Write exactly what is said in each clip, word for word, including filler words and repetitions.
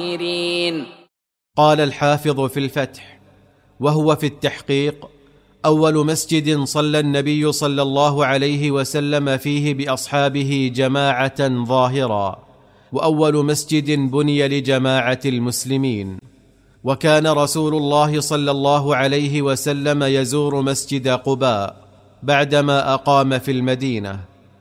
قال الحافظ في الفتح وهو في التحقيق: أول مسجد صلى النبي صلى الله عليه وسلم فيه بأصحابه جماعة ظاهرا، وأول مسجد بني لجماعة المسلمين. وكان رسول الله صلى الله عليه وسلم يزور مسجد قباء بعدما أقام في المدينة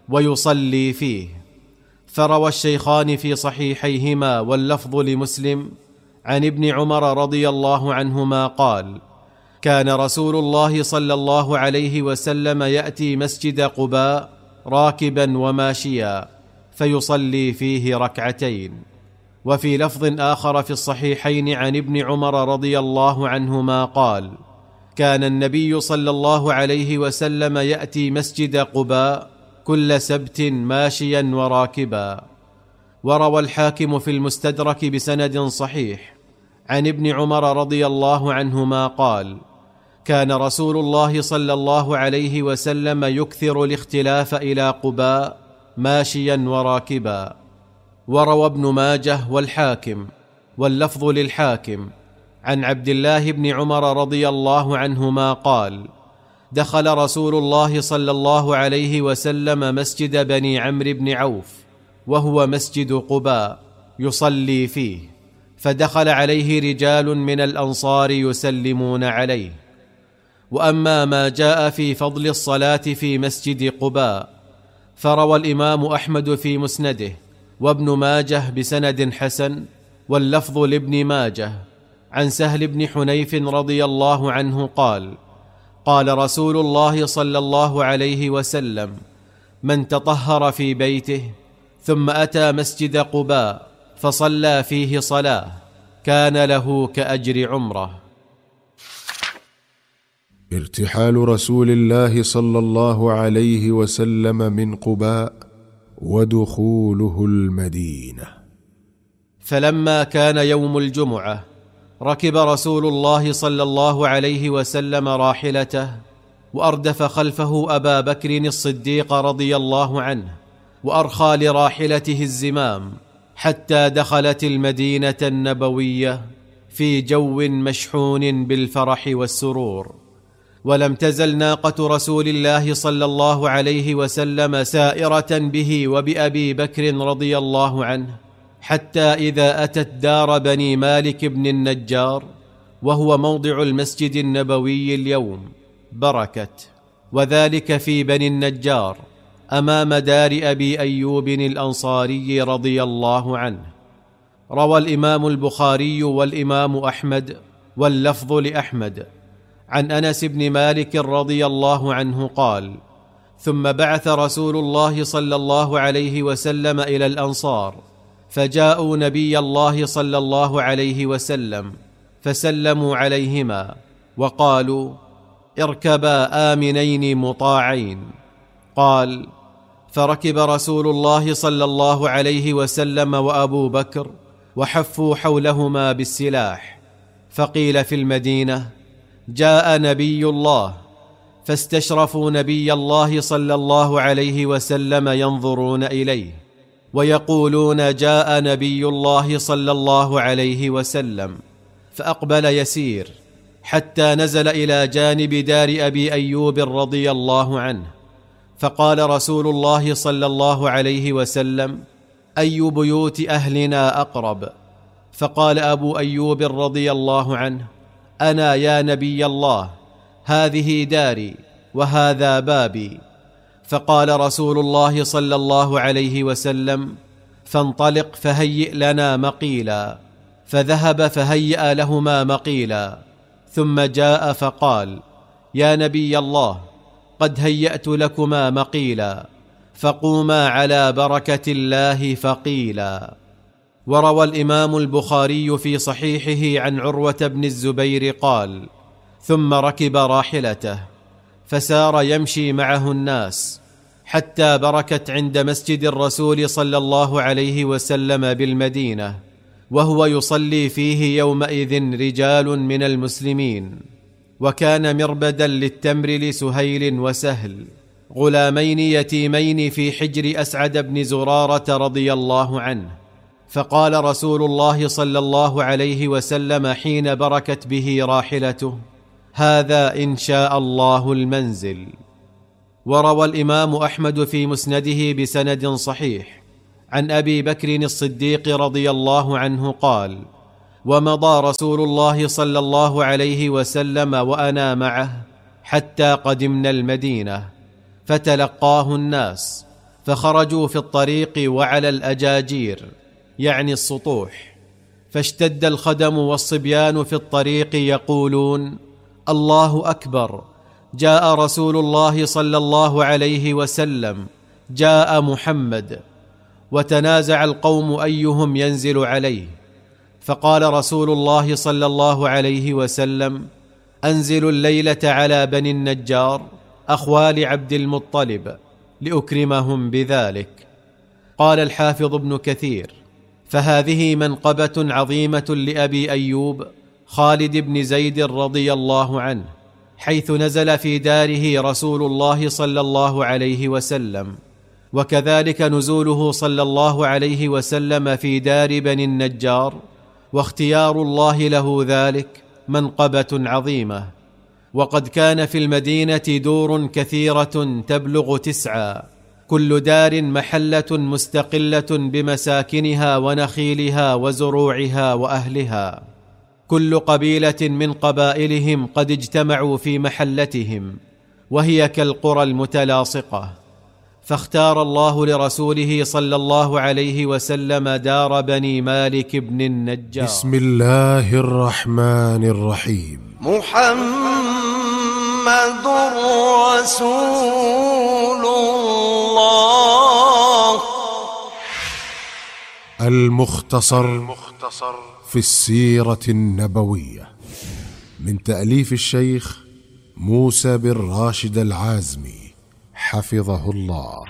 ويصلي فيه. فروى الشيخان في صحيحيهما واللفظ لمسلم عن ابن عمر رضي الله عنهما قال: كان رسول الله صلى الله عليه وسلم يأتي مسجد قباء راكبا وماشيا فيصلي فيه ركعتين. وفي لفظ آخر في الصحيحين عن ابن عمر رضي الله عنهما قال: كان النبي صلى الله عليه وسلم يأتي مسجد قباء كل سبت ماشيا وراكبا. وروى الحاكم في المستدرك بسند صحيح عن ابن عمر رضي الله عنهما قال: كان رسول الله صلى الله عليه وسلم يكثر الاختلاف إلى قباء ماشيا وراكبا. وروى ابن ماجه والحاكم واللفظ للحاكم عن عبد الله بن عمر رضي الله عنهما قال: دخل رسول الله صلى الله عليه وسلم مسجد بني عمرو بن عوف وهو مسجد قباء يصلي فيه، فدخل عليه رجال من الأنصار يسلمون عليه. وأما ما جاء في فضل الصلاة في مسجد قباء فروى الإمام أحمد في مسنده وابن ماجه بسند حسن واللفظ لابن ماجه عن سهل بن حنيف رضي الله عنه قال: قال رسول الله صلى الله عليه وسلم: من تطهر في بيته ثم أتى مسجد قباء فصلى فيه صلاة كان له كأجر عمره. ارتحال رسول الله صلى الله عليه وسلم من قباء ودخوله المدينة. فلما كان يوم الجمعة ركب رسول الله صلى الله عليه وسلم راحلته وأردف خلفه أبا بكر الصديق رضي الله عنه، وأرخى لراحلته الزمام حتى دخلت المدينة النبوية في جو مشحون بالفرح والسرور. ولم تزل ناقة رسول الله صلى الله عليه وسلم سائرة به وبأبي بكر رضي الله عنه حتى إذا أتت دار بني مالك بن النجار وهو موضع المسجد النبوي اليوم بركت، وذلك في بني النجار أمام دار أبي أيوب الأنصاري رضي الله عنه. روى الإمام البخاري والإمام أحمد واللفظ لأحمد عن أنس بن مالك رضي الله عنه قال: ثم بعث رسول الله صلى الله عليه وسلم إلى الأنصار فجاءوا نبي الله صلى الله عليه وسلم فسلموا عليهما وقالوا: اركبا آمنين مطاعين. قال: فركب رسول الله صلى الله عليه وسلم وأبو بكر وحفوا حولهما بالسلاح. فقيل في المدينة: جاء نبي الله، فاستشرفوا نبي الله صلى الله عليه وسلم ينظرون إليه ويقولون: جاء نبي الله صلى الله عليه وسلم. فأقبل يسير حتى نزل إلى جانب دار أبي أيوب رضي الله عنه، فقال رسول الله صلى الله عليه وسلم: أي بيوت أهلنا أقرب؟ فقال أبو أيوب رضي الله عنه: أنا يا نبي الله، هذه داري وهذا بابي. فقال رسول الله صلى الله عليه وسلم: فانطلق فهيئ لنا مقيلا. فذهب فهيأ لهما مقيلا، ثم جاء فقال: يا نبي الله، قد هيأت لكما مقيلا، فقوما على بركة الله فقيلا. وروى الإمام البخاري في صحيحه عن عروة بن الزبير قال: ثم ركب راحلته فسار يمشي معه الناس حتى بركت عند مسجد الرسول صلى الله عليه وسلم بالمدينة، وهو يصلي فيه يومئذ رجال من المسلمين. وكان مربدا للتمر لسهيل وسهل، غلامين يتيمين في حجر أسعد بن زرارة رضي الله عنه. فقال رسول الله صلى الله عليه وسلم حين بركت به راحلته: هذا إن شاء الله المنزل. وروى الإمام أحمد في مسنده بسند صحيح عن أبي بكر الصديق رضي الله عنه قال: ومضى رسول الله صلى الله عليه وسلم وأنا معه حتى قدمنا المدينة، فتلقاه الناس، فخرجوا في الطريق وعلى الأجاجير يعني السطوح، فاشتد الخدم والصبيان في الطريق يقولون: الله أكبر، جاء رسول الله صلى الله عليه وسلم، جاء محمد. وتنازع القوم أيهم ينزل عليه، فقال رسول الله صلى الله عليه وسلم: أنزلوا الليلة على بني النجار أخوال عبد المطلب لأكرمهم بذلك. قال الحافظ ابن كثير: فهذه منقبة عظيمة لأبي أيوب خالد بن زيد رضي الله عنه، حيث نزل في داره رسول الله صلى الله عليه وسلم، وكذلك نزوله صلى الله عليه وسلم في دار بني النجار، واختيار الله له ذلك منقبة عظيمة. وقد كان في المدينة دور كثيرة تبلغ تسعة، كل دار محلة مستقلة بمساكنها ونخيلها وزروعها وأهلها، كل قبيلة من قبائلهم قد اجتمعوا في محلتهم، وهي كالقرى المتلاصقة. فاختار الله لرسوله صلى الله عليه وسلم دار بني مالك بن النجار. بسم الله الرحمن الرحيم. محمد رسول الله. المختصر في السيرة النبوية، من تأليف الشيخ موسى بن راشد العازمي حفظه الله.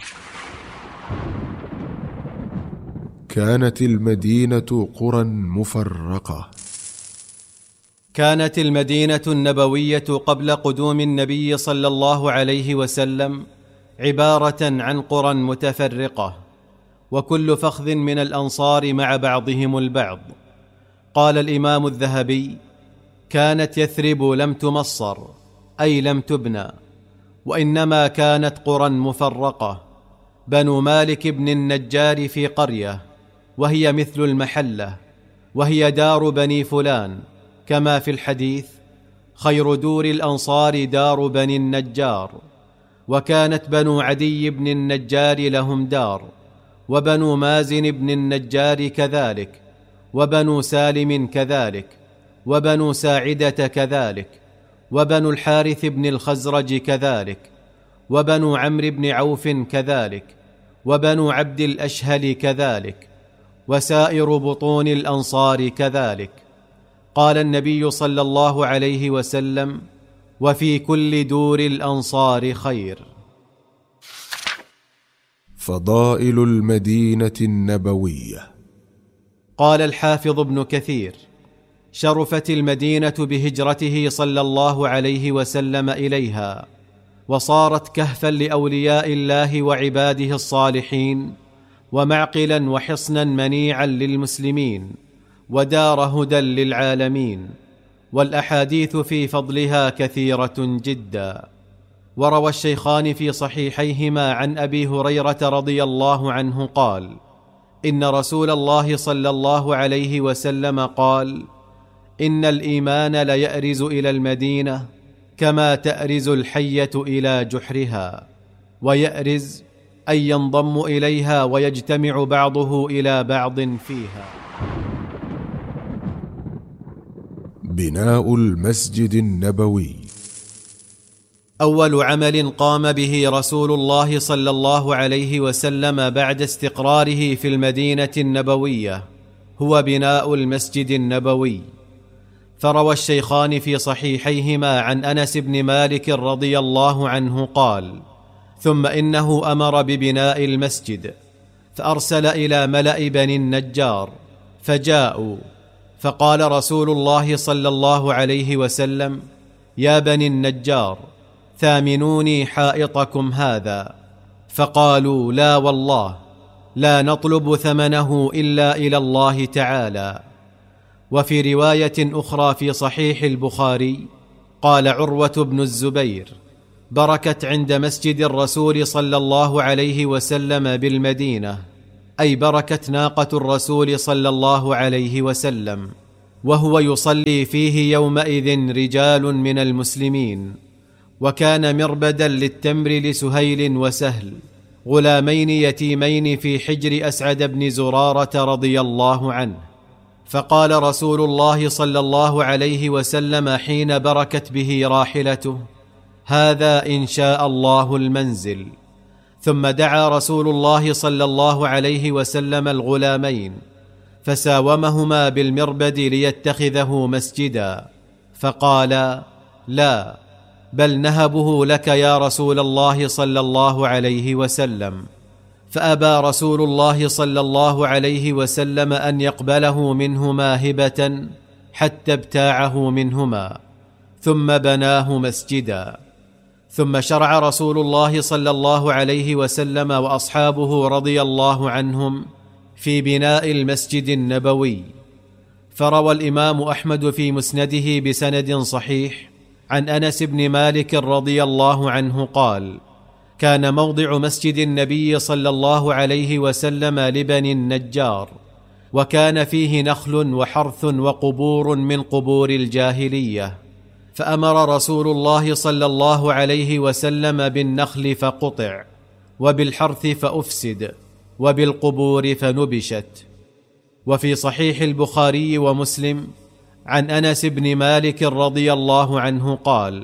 كانت المدينة قرى مفرقة. كانت المدينة النبوية قبل قدوم النبي صلى الله عليه وسلم عبارة عن قرى متفرقة، وكل فخذ من الأنصار مع بعضهم البعض. قال الإمام الذهبي: كانت يثرب لم تمصر، أي لم تبنى، وإنما كانت قرى مفرقة. بنو مالك بن النجار في قرية، وهي مثل المحلة، وهي دار بني فلان، كما في الحديث: خير دور الأنصار دار بني النجار. وكانت بنو عدي بن النجار لهم دار، وبنو مازن بن النجار كذلك، وبنو سالم كذلك، وبنو ساعدة كذلك، وبنو الحارث بن الخزرج كذلك، وبنو عمرو بن عوف كذلك، وبنو عبد الأشهل كذلك، وسائر بطون الأنصار كذلك. قال النبي صلى الله عليه وسلم: وفي كل دور الأنصار خير. فضائل المدينة النبوية. قال الحافظ ابن كثير: شرفت المدينة بهجرته صلى الله عليه وسلم إليها، وصارت كهفا لأولياء الله وعباده الصالحين، ومعقلا وحصنا منيعا للمسلمين، ودار هدى للعالمين. والأحاديث في فضلها كثيرة جدا. وروى الشيخان في صحيحيهما عن أبي هريرة رضي الله عنه قال: إن رسول الله صلى الله عليه وسلم قال: إن الإيمان ليأرز إلى المدينة كما تأرز الحية إلى جحرها. ويأرز أي ينضم إليها ويجتمع بعضه إلى بعض فيها. بناء المسجد النبوي. أول عمل قام به رسول الله صلى الله عليه وسلم بعد استقراره في المدينة النبوية هو بناء المسجد النبوي. فروى الشيخان في صحيحيهما عن أنس بن مالك رضي الله عنه قال: ثم إنه أمر ببناء المسجد، فأرسل إلى ملأ بني النجار فجاءوا، فقال رسول الله صلى الله عليه وسلم: يا بني النجار، ثامنوني حائطكم هذا. فقالوا: لا والله. لا نطلب ثمنه إلا إلى الله تعالى. وفي رواية أخرى في صحيح البخاري قال عروة بن الزبير: بركت عند مسجد الرسول صلى الله عليه وسلم بالمدينة، أي بركت ناقة الرسول صلى الله عليه وسلم، وهو يصلي فيه يومئذ رجال من المسلمين، وكان مربدا للتمر لسهيل وسهل، غلامين يتيمين في حجر أسعد بن زرارة رضي الله عنه. فقال رسول الله صلى الله عليه وسلم حين بركت به راحلته: هذا إن شاء الله المنزل. ثم دعا رسول الله صلى الله عليه وسلم الغلامين فساومهما بالمربد ليتخذه مسجدا، فقال: لا، بل نهبه لك يا رسول الله صلى الله عليه وسلم. فأبى رسول الله صلى الله عليه وسلم أن يقبله منهما هبة حتى ابتاعه منهما، ثم بناه مسجدا. ثم شرع رسول الله صلى الله عليه وسلم وأصحابه رضي الله عنهم في بناء المسجد النبوي. فروى الإمام أحمد في مسنده بسند صحيح عن أنس بن مالك رضي الله عنه قال: كان موضع مسجد النبي صلى الله عليه وسلم لبني النجار، وكان فيه نخل وحرث وقبور من قبور الجاهلية، فأمر رسول الله صلى الله عليه وسلم بالنخل فقطع، وبالحرث فأفسد، وبالقبور فنبشت. وفي صحيح البخاري ومسلم عن أنس بن مالك رضي الله عنه قال: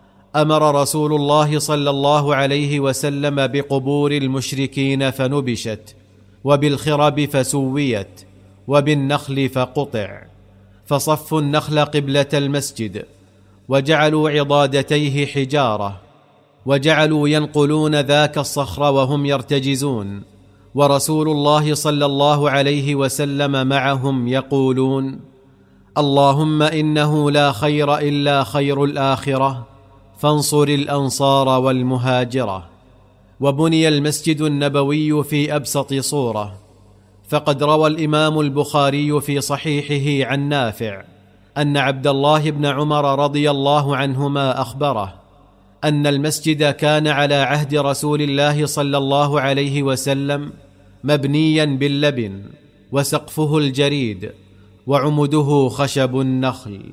أمر رسول الله صلى الله عليه وسلم بقبور المشركين فنبشت، وبالخرب فسويت، وبالنخل فقطع، فصفوا النخل قبلة المسجد، وجعلوا عضادتيه حجارة، وجعلوا ينقلون ذاك الصخر وهم يرتجزون، ورسول الله صلى الله عليه وسلم معهم يقولون: اللهم إنه لا خير إلا خير الآخرة، فانصر الأنصار والمهاجرة. وبني المسجد النبوي في أبسط صورة، فقد روى الإمام البخاري في صحيحه عن نافع أن عبد الله بن عمر رضي الله عنهما أخبره أن المسجد كان على عهد رسول الله صلى الله عليه وسلم مبنيا باللبن، وسقفه الجريد، وعمده خشب النخل.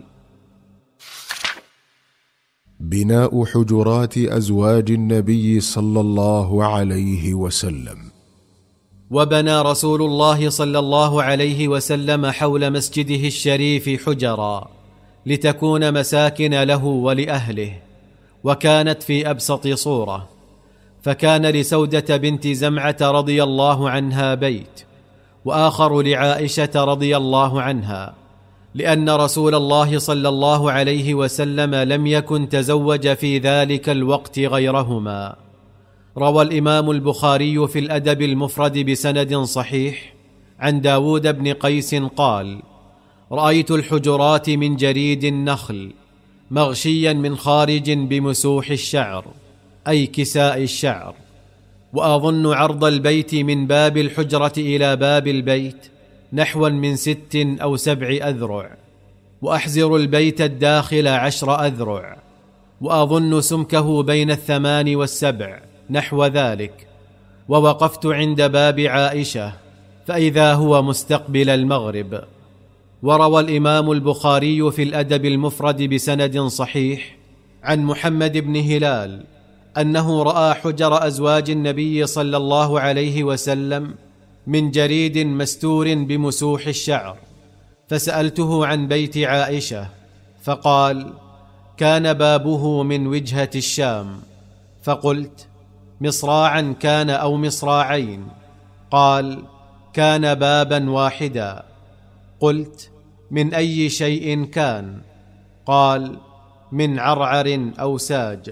بناء حجرات أزواج النبي صلى الله عليه وسلم. وبنى رسول الله صلى الله عليه وسلم حول مسجده الشريف حجرا لتكون مساكن له ولأهله، وكانت في أبسط صورة، فكان لسودة بنت زمعة رضي الله عنها بيت، وآخر لعائشة رضي الله عنها، لأن رسول الله صلى الله عليه وسلم لم يكن تزوج في ذلك الوقت غيرهما. روى الإمام البخاري في الأدب المفرد بسند صحيح عن داود بن قيس قال: رأيت الحجرات من جريد النخل مغشيا من خارج بمسوح الشعر، أي كساء الشعر، وأظن عرض البيت من باب الحجرة إلى باب البيت نحوا من ست أو سبع أذرع، وأحزر البيت الداخل عشر أذرع، وأظن سمكه بين الثمان والسبع نحو ذلك. ووقفت عند باب عائشة فإذا هو مستقبل المغرب. وروى الإمام البخاري في الأدب المفرد بسند صحيح عن محمد بن هلال أنه رأى حجر أزواج النبي صلى الله عليه وسلم من جريد مستور بمسوح الشعر، فسألته عن بيت عائشة فقال: كان بابه من وجهة الشام. فقلت: مصراعا كان أو مصراعين؟ قال: كان بابا واحدا. قلت: من أي شيء كان؟ قال: من عرعر أو ساج.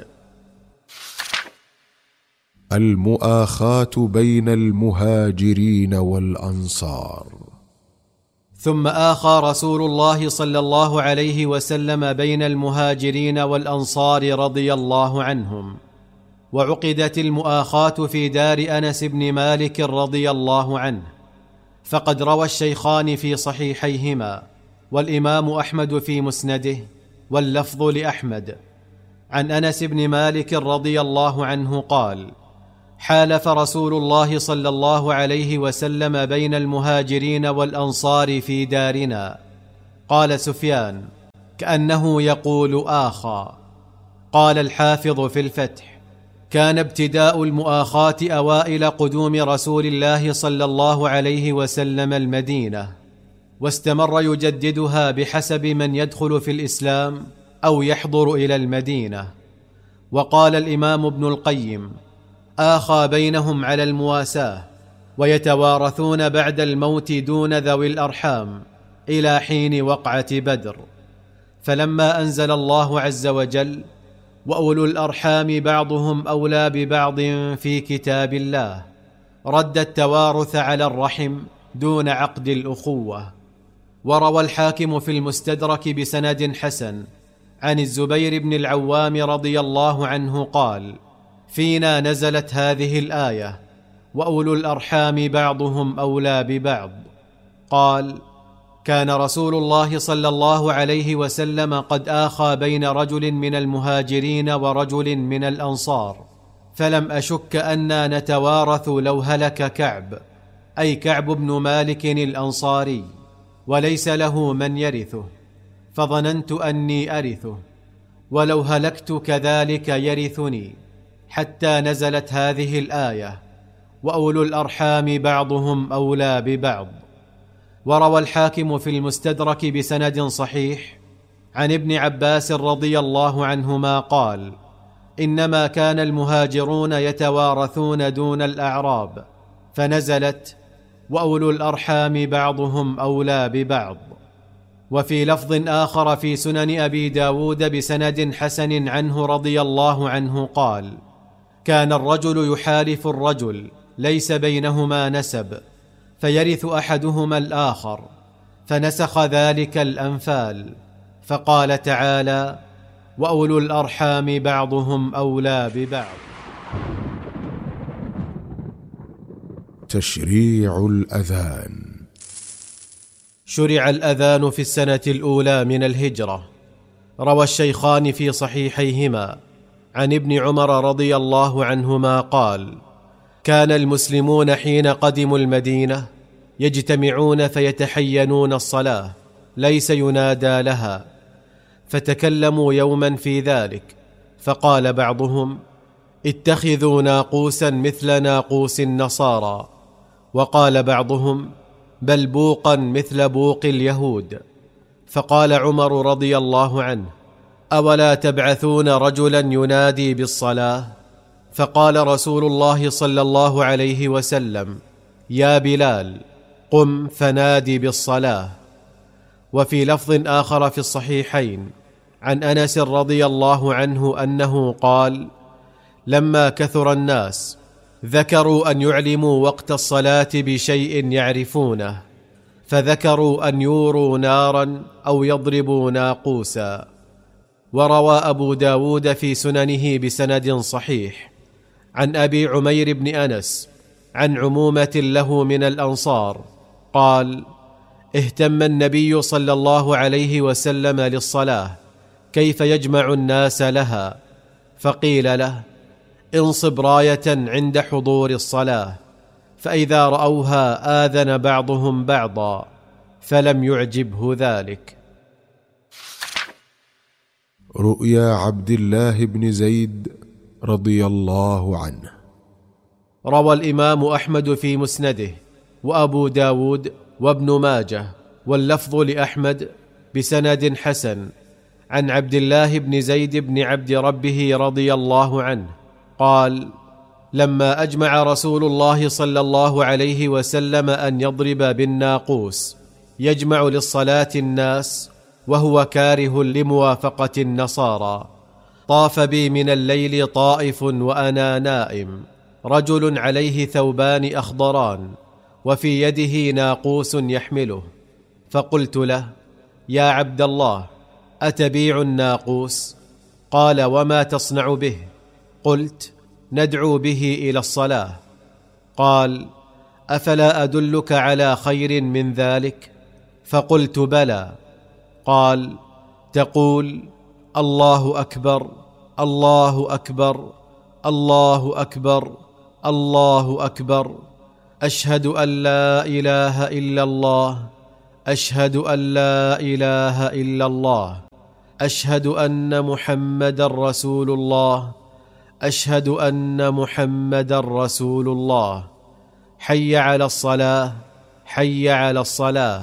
المؤاخاة بين المهاجرين والأنصار. ثم آخى رسول الله صلى الله عليه وسلم بين المهاجرين والأنصار رضي الله عنهم، وعقدت المؤاخاة في دار أنس بن مالك رضي الله عنه. فقد روى الشيخان في صحيحيهما والإمام أحمد في مسنده واللفظ لأحمد عن أنس بن مالك رضي الله عنه قال: حالف رسول الله صلى الله عليه وسلم بين المهاجرين والأنصار في دارنا. قال سفيان: كأنه يقول آخى. قال الحافظ في الفتح: كان ابتداء المؤاخاة أوائل قدوم رسول الله صلى الله عليه وسلم المدينة، واستمر يجددها بحسب من يدخل في الإسلام أو يحضر إلى المدينة. وقال الإمام ابن القيم: آخى بينهم على المواساة، ويتوارثون بعد الموت دون ذوي الأرحام إلى حين وقعة بدر. فلما أنزل الله عز وجل: وأولو الأرحام بعضهم أولى ببعض في كتاب الله، رد التوارث على الرحم دون عقد الأخوة. وروى الحاكم في المستدرك بسند حسن عن الزبير بن العوام رضي الله عنه قال: فينا نزلت هذه الآية: وأولو الأرحام بعضهم أولى ببعض. قال: كان رسول الله صلى الله عليه وسلم قد آخى بين رجل من المهاجرين ورجل من الأنصار، فلم أشك أنا نتوارث لو هلك كعب، أي كعب بن مالك الأنصاري، وليس له من يرثه، فظننت أني أرثه، ولو هلكت كذلك يرثني، حتى نزلت هذه الآية: وأولو الأرحام بعضهم أولى ببعض. وروى الحاكم في المستدرك بسند صحيح عن ابن عباس رضي الله عنهما قال: إنما كان المهاجرون يتوارثون دون الأعراب، فنزلت: وأولو الأرحام بعضهم أولى ببعض. وفي لفظ آخر في سنن أبي داود بسند حسن عنه رضي الله عنه قال: كان الرجل يحالف الرجل ليس بينهما نسب، فيرث أحدهما الآخر، فنسخ ذلك الأنفال، فقال تعالى: وأولو الأرحام بعضهم أولى ببعض. تشريع الأذان. شرع الأذان في السنة الأولى من الهجرة. روى الشيخان في صحيحيهما عن ابن عمر رضي الله عنهما قال: كان المسلمون حين قدموا المدينة يجتمعون فيتحينون الصلاة، ليس ينادى لها، فتكلموا يوما في ذلك، فقال بعضهم: اتخذوا ناقوسا مثل ناقوس النصارى، وقال بعضهم: بل بوقا مثل بوق اليهود. فقال عمر رضي الله عنه: أولا تبعثون رجلا ينادي بالصلاة؟ فقال رسول الله صلى الله عليه وسلم: يا بلال، قم فنادي بالصلاة. وفي لفظ آخر في الصحيحين عن أنس رضي الله عنه أنه قال: لما كثر الناس ذكروا أن يعلموا وقت الصلاة بشيء يعرفونه، فذكروا أن يوروا نارا أو يضربوا ناقوسا. وروى أبو داود في سننه بسند صحيح عن أبي عمير بن أنس عن عمومة له من الأنصار قال: اهتم النبي صلى الله عليه وسلم للصلاة كيف يجمع الناس لها، فقيل له: انصب راية عند حضور الصلاة، فإذا رأوها آذن بعضهم بعضا، فلم يعجبه ذلك. رؤيا عبد الله بن زيد رضي الله عنه. روى الإمام أحمد في مسنده وأبو داود وابن ماجه واللفظ لأحمد بسند حسن عن عبد الله بن زيد بن عبد ربه رضي الله عنه قال: لما أجمع رسول الله صلى الله عليه وسلم أن يضرب بالناقوس يجمع للصلاة الناس وهو كاره لموافقة النصارى، طاف بي من الليل طائف وأنا نائم رجل عليه ثوبان أخضران وفي يده ناقوس يحمله، فقلت له: يا عبد الله، أتبيع الناقوس؟ قال: وما تصنع به؟ قلت: ندعو به إلى الصلاة. قال: أفلا أدلك على خير من ذلك؟ فقلت: بلى. قال: تقول: الله أكبر، الله أكبر، الله أكبر، الله أكبر، أشهد أن لا إله إلا الله، أشهد أن لا إله إلا الله، أشهد أن محمدًا رسول الله، أشهد أن محمدًا رسول الله، حي على الصلاة، حي على الصلاة،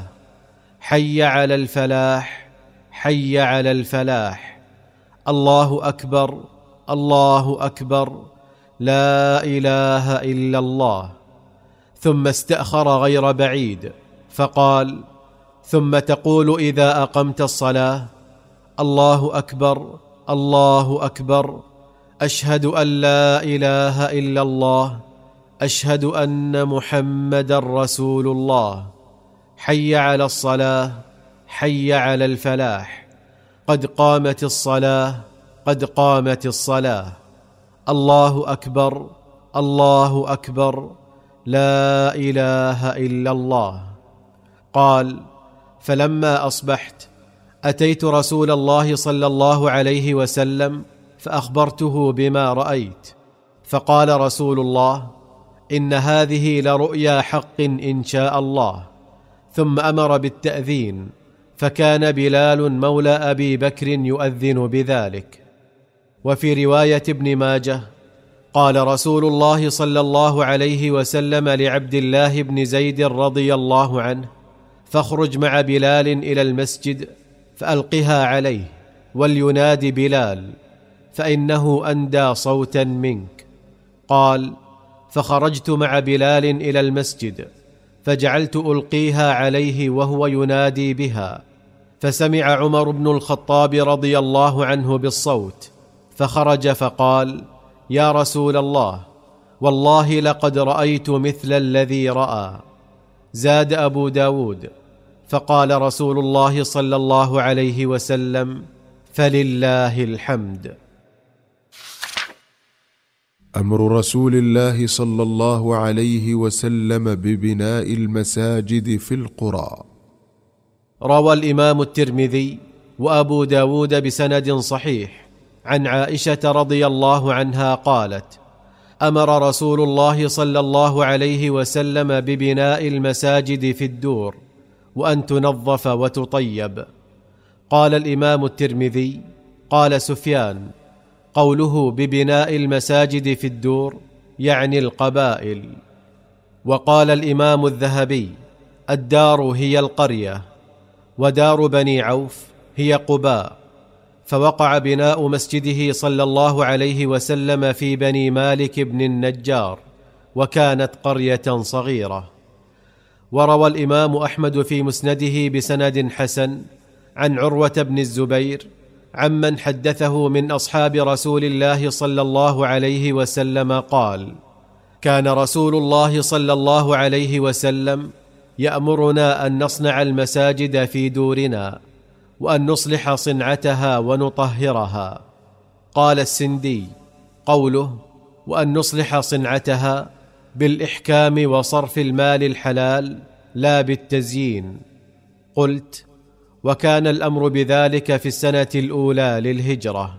حي على الفلاح، حي على الفلاح، الله أكبر، الله أكبر، لا إله إلا الله. ثم استأخر غير بعيد فقال: ثم تقول إذا أقمت الصلاة: الله أكبر، الله أكبر، أشهد أن لا إله إلا الله، أشهد أن محمدًا رسول الله، حي على الصلاة، حي على الفلاح، قد قامت الصلاة، قد قامت الصلاة، الله أكبر، الله أكبر، لا إله إلا الله. قال: فلما أصبحت أتيت رسول الله صلى الله عليه وسلم فأخبرته بما رأيت، فقال رسول الله: إن هذه لرؤيا حق إن شاء الله. ثم أمر بالتأذين، فكان بلال مولى أبي بكر يؤذن بذلك. وفي رواية ابن ماجه قال رسول الله صلى الله عليه وسلم لعبد الله بن زيد رضي الله عنه: فاخرج مع بلال إلى المسجد فألقها عليه ولينادي بلال، فإنه أندى صوتا منك. قال: فخرجت مع بلال إلى المسجد فجعلت ألقيها عليه وهو ينادي بها، فسمع عمر بن الخطاب رضي الله عنه بالصوت، فخرج فقال: يا رسول الله، والله لقد رأيت مثل الذي رأى. زاد أبو داود: فقال رسول الله صلى الله عليه وسلم: فلله الحمد. أمر رسول الله صلى الله عليه وسلم ببناء المساجد في القرى. روى الإمام الترمذي وأبو داود بسند صحيح عن عائشة رضي الله عنها قالت: أمر رسول الله صلى الله عليه وسلم ببناء المساجد في الدور وأن تنظف وتطيب. قال الإمام الترمذي: قال سفيان: قوله ببناء المساجد في الدور يعني القبائل. وقال الإمام الذهبي: الدار هي القرية، ودار بني عوف هي قباء. فوقع بناء مسجده صلى الله عليه وسلم في بني مالك بن النجار، وكانت قرية صغيرة. وروى الإمام أحمد في مسنده بسند حسن عن عروة بن الزبير عمن حدثه من أصحاب رسول الله صلى الله عليه وسلم قال: كان رسول الله صلى الله عليه وسلم يأمرنا أن نصنع المساجد في دورنا، وأن نصلح صنعتها ونطهرها. قال السندي: قوله وأن نصلح صنعتها بالإحكام وصرف المال الحلال لا بالتزيين. قلت: وكان الأمر بذلك في السنة الأولى للهجرة.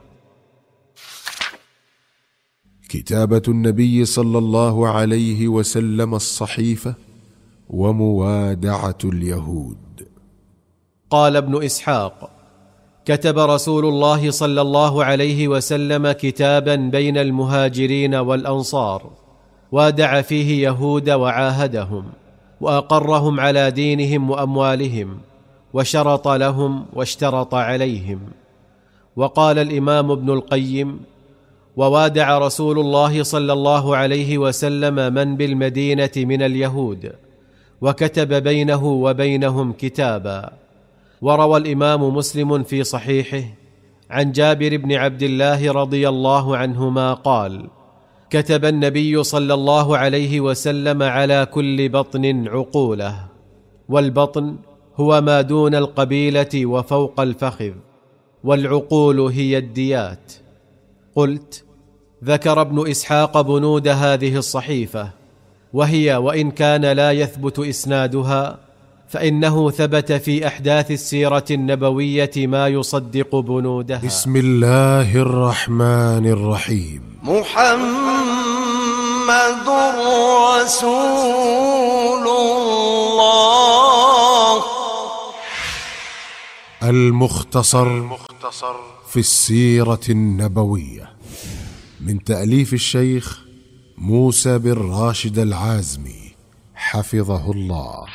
كتابة النبي صلى الله عليه وسلم الصحيفة وموادعة اليهود. قال ابن إسحاق: كتب رسول الله صلى الله عليه وسلم كتابا بين المهاجرين والأنصار، وادع فيه يهود وعاهدهم، وأقرهم على دينهم وأموالهم، وشرط لهم واشترط عليهم. وقال الإمام ابن القيم: ووادع رسول الله صلى الله عليه وسلم من بالمدينة من اليهود، وكتب بينه وبينهم كتابا. وروى الإمام مسلم في صحيحه عن جابر بن عبد الله رضي الله عنهما قال: كتب النبي صلى الله عليه وسلم على كل بطن عقوله، والبطن هو ما دون القبيلة وفوق الفخذ، والعقول هي الديات. قلت: ذكر ابن إسحاق بنود هذه الصحيفة، وهي وإن كان لا يثبت إسنادها فإنه ثبت في أحداث السيرة النبوية ما يصدق بنودها. بسم الله الرحمن الرحيم. محمد رسول الله. المختصر في السيرة النبوية، من تأليف الشيخ موسى بن راشد العازمي حفظه الله.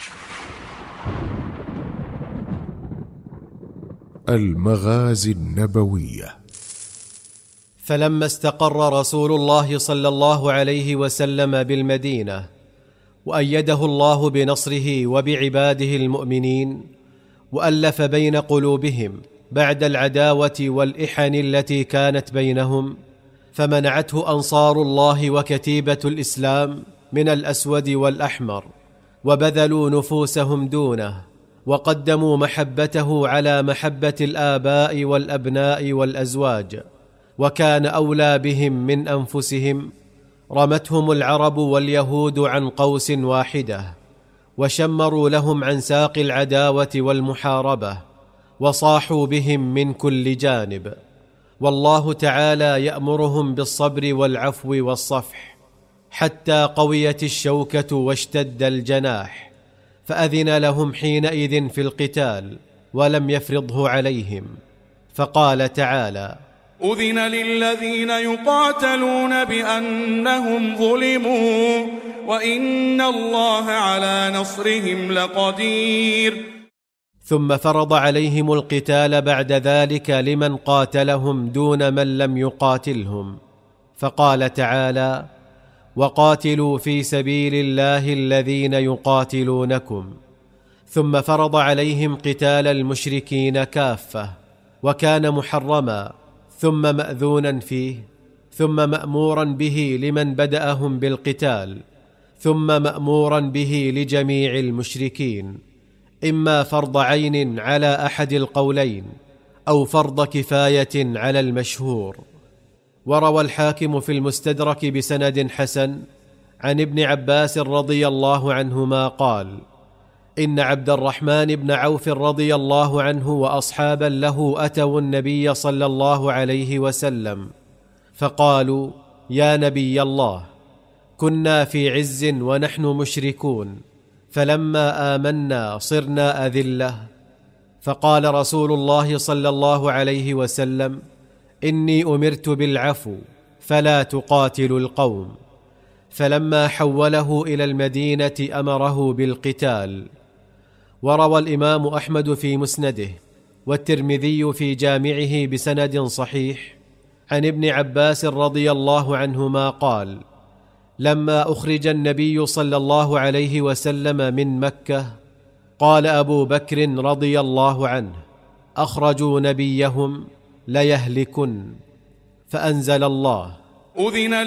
المغازي النبوية. فلما استقر رسول الله صلى الله عليه وسلم بالمدينة وأيده الله بنصره وبعباده المؤمنين، وألف بين قلوبهم بعد العداوة والإحن التي كانت بينهم، فمنعته أنصار الله وكتيبة الإسلام من الأسود والأحمر، وبذلوا نفوسهم دونه، وقدموا محبته على محبة الآباء والأبناء والأزواج، وكان أولى بهم من أنفسهم. رمتهم العرب واليهود عن قوس واحدة، وشمروا لهم عن ساق العداوة والمحاربة، وصاحوا بهم من كل جانب. والله تعالى يأمرهم بالصبر والعفو والصفح، حتى قويت الشوكة واشتد الجناح، فأذن لهم حينئذ في القتال ولم يفرضه عليهم. فقال تعالى: أذن للذين يقاتلون بأنهم ظلموا وإن الله على نصرهم لقدير. ثم فرض عليهم القتال بعد ذلك لمن قاتلهم دون من لم يقاتلهم، فقال تعالى: وقاتلوا في سبيل الله الذين يقاتلونكم. ثم فرض عليهم قتال المشركين كافة، وكان محرما ثم مأذونا فيه، ثم مأمورا به لمن بدأهم بالقتال، ثم مأمورا به لجميع المشركين، إما فرض عين على أحد القولين أو فرض كفاية على المشهور. وروى الحاكم في المستدرك بسند حسن عن ابن عباس رضي الله عنهما قال: إن عبد الرحمن بن عوف رضي الله عنه وأصحابا له أتوا النبي صلى الله عليه وسلم فقالوا: يا نبي الله، كنا في عز ونحن مشركون، فلما آمنا صرنا أذلة. فقال رسول الله صلى الله عليه وسلم: إني أمرت بالعفو فلا تقاتلوا القوم. فلما حوله إلى المدينة أمره بالقتال. وروى الإمام أحمد في مسنده والترمذي في جامعه بسند صحيح عن ابن عباس رضي الله عنهما قال: لما أخرج النبي صلى الله عليه وسلم من مكة قال أبو بكر رضي الله عنه: أخرجوا نبيهم ليهلكن. فأنزل الله: أذن